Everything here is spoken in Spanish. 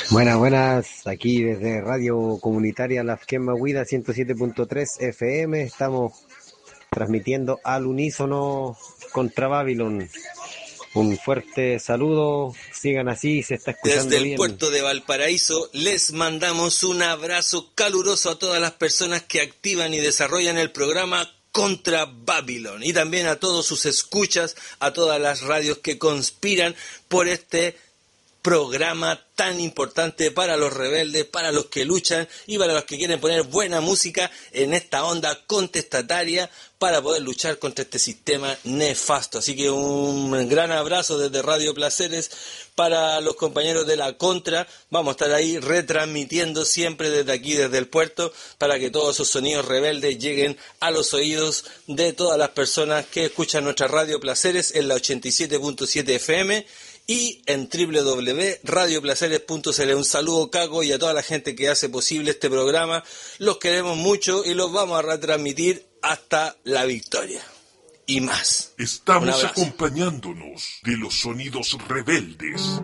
Buenas, buenas, aquí desde Radio Comunitaria La Quema Huida 107.3 FM, estamos transmitiendo al unísono contra Babylon. Un fuerte saludo, sigan así, se está Desde escuchando el bien. puerto de Valparaíso les mandamos un abrazo caluroso a todas las personas que activan y desarrollan el programa Contra Babylon y también a todos sus escuchas, a todas las radios que conspiran por este programa tan importante para los rebeldes, para los que luchan y para los que quieren poner buena música en esta onda contestataria para poder luchar contra este sistema nefasto. Así que un gran abrazo desde Radio Placeres para los compañeros de la Contra. Vamos a estar ahí retransmitiendo siempre desde aquí, desde el puerto, para que todos esos sonidos rebeldes lleguen a los oídos de todas las personas que escuchan nuestra Radio Placeres en la 87.7 FM y en www.radioplaceres.cl. Un saludo, Caco, y a toda la gente que hace posible este programa. Los queremos mucho y los vamos a retransmitir hasta la victoria. Y más. Estamos acompañándonos de los sonidos rebeldes.